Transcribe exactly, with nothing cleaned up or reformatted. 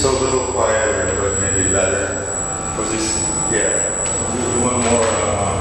It's a little quieter, but maybe better. Was this, yeah. You want more, uh,